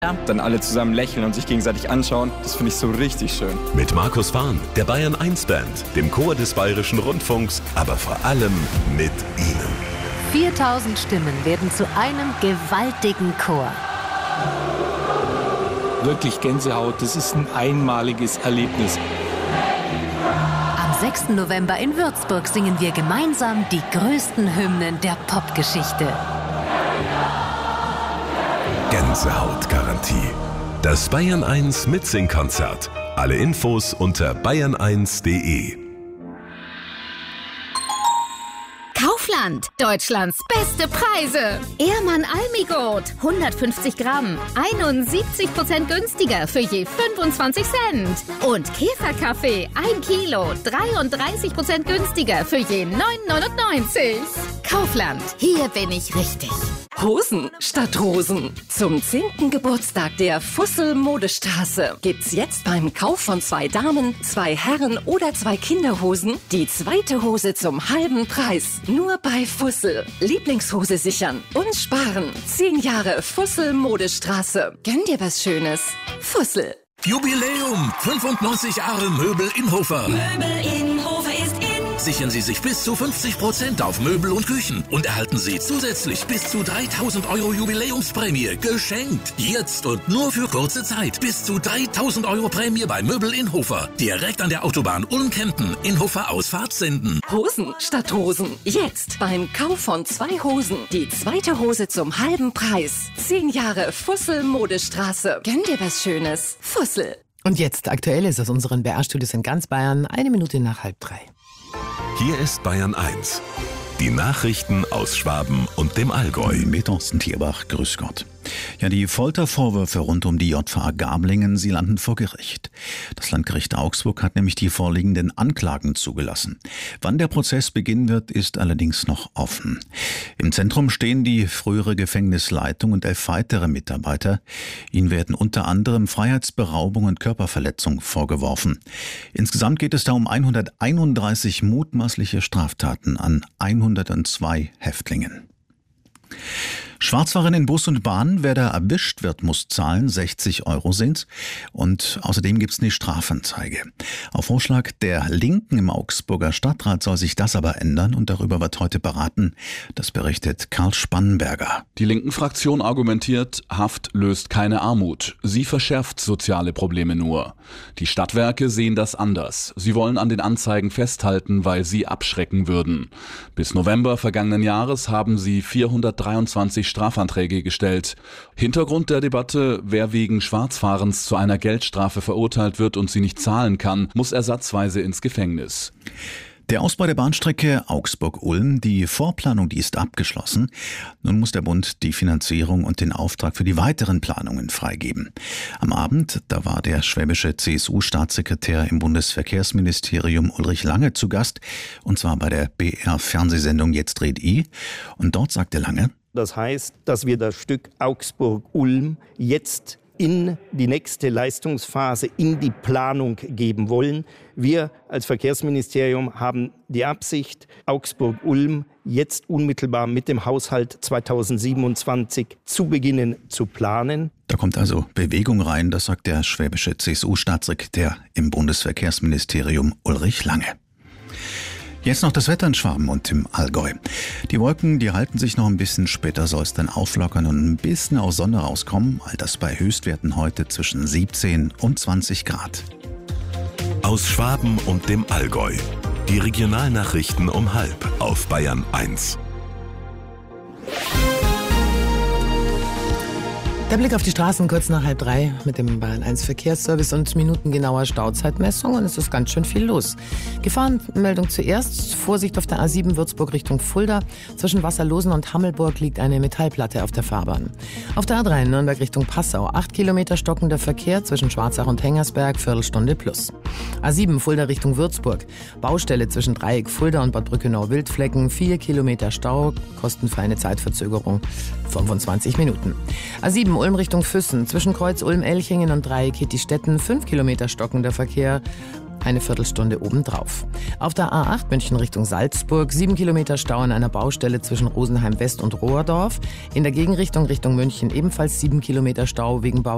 Dann alle zusammen lächeln und sich gegenseitig anschauen. Das finde ich so richtig schön. Mit Markus Fahn, der Bayern 1 Band, dem Chor des Bayerischen Rundfunks, aber vor allem mit Ihnen. 4000 Stimmen werden zu einem gewaltigen Chor. Wirklich Gänsehaut, das ist ein einmaliges Erlebnis. Am 6. November in Würzburg singen wir gemeinsam die größten Hymnen der Popgeschichte. Gänsehautgarantie. Das Bayern 1 Mitsingkonzert. Alle Infos unter bayern1.de. Kaufland, Deutschlands beste Preise. Ehrmann Almigold, 150 Gramm, 71% günstiger für je 25 Cent. Und Käferkaffee, 1 Kilo, 33% günstiger für je 9,99. Kaufland, hier bin ich richtig. Hosen statt Rosen. Zum 10. Geburtstag der Fussel Modestraße gibt's jetzt beim Kauf von 2 Damen, 2 Herren oder 2 Kinderhosen die zweite Hose zum halben Preis. Nur bei Fussel. Lieblingshose sichern und sparen. 10 Jahre Fussel Modestraße. Gönn dir was Schönes. Fussel. Jubiläum! 95 Jahre Möbel Inhofer. Möbel Inhofer ist in. Sichern Sie sich bis zu 50% auf Möbel und Küchen und erhalten Sie zusätzlich bis zu 3.000 € Jubiläumsprämie geschenkt. Jetzt und nur für kurze Zeit. Bis zu 3.000 € Prämie bei Möbel Inhofer. Direkt an der Autobahn Ulm-Kempten. Inhofer Ausfahrt Senden. Hosen statt Rosen. Jetzt beim Kauf von 2 Hosen die zweite Hose zum halben Preis. 10 Jahre Fussel Modestraße. Gönn dir was Schönes. Fussel. Und jetzt Aktuelles aus unseren BR-Studios in ganz Bayern. 1 Minute nach 2:30. Hier ist Bayern 1. Die Nachrichten aus Schwaben und dem Allgäu. Mit Thorsten Tierbach, grüß Gott. Ja, die Foltervorwürfe rund um die JVA Gablingen, sie landen vor Gericht. Das Landgericht Augsburg hat nämlich die vorliegenden Anklagen zugelassen. Wann der Prozess beginnen wird, ist allerdings noch offen. Im Zentrum stehen die frühere Gefängnisleitung und 11 weitere Mitarbeiter. Ihnen werden unter anderem Freiheitsberaubung und Körperverletzung vorgeworfen. Insgesamt geht es da um 131 mutmaßliche Straftaten an 102 Häftlingen. Schwarzfahren in Bus und Bahn, wer da erwischt wird, muss zahlen, 60 € sind's. Und außerdem gibt's eine Strafanzeige. Auf Vorschlag der Linken im Augsburger Stadtrat soll sich das aber ändern und darüber wird heute beraten. Das berichtet Karl Spannenberger. Die Linken-Fraktion argumentiert, Haft löst keine Armut. Sie verschärft soziale Probleme nur. Die Stadtwerke sehen das anders. Sie wollen an den Anzeigen festhalten, weil sie abschrecken würden. Bis November vergangenen Jahres haben sie 423 Strafanträge gestellt. Hintergrund der Debatte: Wer wegen Schwarzfahrens zu einer Geldstrafe verurteilt wird und sie nicht zahlen kann, muss ersatzweise ins Gefängnis. Der Ausbau der Bahnstrecke Augsburg-Ulm, die Vorplanung, die ist abgeschlossen. Nun muss der Bund die Finanzierung und den Auftrag für die weiteren Planungen freigeben. Am Abend, da war der schwäbische CSU-Staatssekretär im Bundesverkehrsministerium Ulrich Lange zu Gast, und zwar bei der BR-Fernsehsendung Jetzt red I. Und dort sagte Lange: Das heißt, dass wir das Stück Augsburg-Ulm jetzt in die nächste Leistungsphase, in die Planung geben wollen. Wir als Verkehrsministerium haben die Absicht, Augsburg-Ulm jetzt unmittelbar mit dem Haushalt 2027 zu beginnen zu planen. Da kommt also Bewegung rein, das sagt der schwäbische CSU-Staatssekretär im Bundesverkehrsministerium Ulrich Lange. Jetzt noch das Wetter in Schwaben und im Allgäu. Die Wolken, die halten sich noch ein bisschen, später soll es dann auflockern und ein bisschen aus Sonne rauskommen. All das bei Höchstwerten heute zwischen 17 und 20 Grad. Aus Schwaben und dem Allgäu. Die Regionalnachrichten um 12:30 auf Bayern 1. Der Blick auf die Straßen kurz nach 2:30 mit dem Bayern 1 Verkehrsservice und minutengenauer Stauzeitmessung, und es ist ganz schön viel los. Gefahrenmeldung zuerst: Vorsicht auf der A7 Würzburg Richtung Fulda. Zwischen Wasserlosen und Hammelburg liegt eine Metallplatte auf der Fahrbahn. Auf der A3 Nürnberg Richtung Passau 8 Kilometer stockender Verkehr zwischen Schwarzach und Hengersberg, Viertelstunde plus. A7 Fulda Richtung Würzburg. Baustelle zwischen Dreieck Fulda und Bad Brückenau-Wildflecken, 4 Kilometer Stau, kostenfrei eine Zeitverzögerung 25 Minuten. A7 Ulm Richtung Füssen, zwischen Kreuz Ulm-Elchingen und Dreieck Hittistetten, 5 Kilometer stockender Verkehr, eine Viertelstunde obendrauf. Auf der A8 München Richtung Salzburg, 7 Kilometer Stau an einer Baustelle zwischen Rosenheim West und Rohrdorf. In der Gegenrichtung Richtung München ebenfalls 7 Kilometer Stau wegen Bau